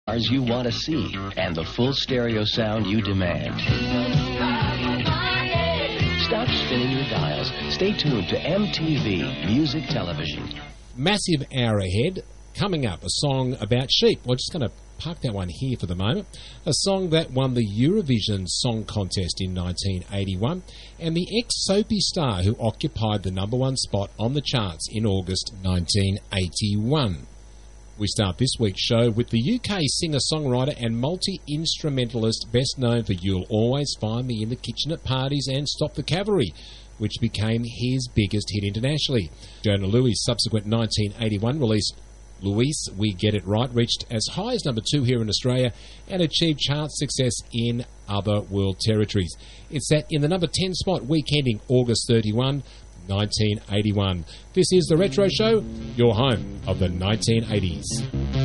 you want to see and the full stereo sound you demand. Stop spinning your dials. Stay tuned to MTV Music Television. Massive hour ahead. Coming up, a song about sheep. We're just going to park that one here for the moment. A song that won the Eurovision Song Contest in 1981 and the ex-soapy star who occupied the #1 spot on the charts in August 1981. We start this week's show with the UK singer-songwriter and multi-instrumentalist best known for You'll Always Find Me in the Kitchen at Parties and Stop the Cavalry, which became his biggest hit internationally. Jonah Louie's subsequent 1981 release, Louise, We Get It Right, reached as high as #2 here in Australia and achieved chart success in other world territories. It sat in the #10 spot week ending August 31, 1981. This is The Retro Show, your home of the 1980s.